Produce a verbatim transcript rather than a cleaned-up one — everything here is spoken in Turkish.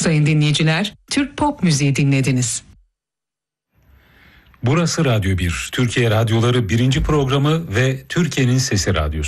Sayın dinleyiciler, Türk pop müziği dinlediniz. Burası Radyo bir, Türkiye Radyoları birinci programı ve Türkiye'nin Sesi Radyosu.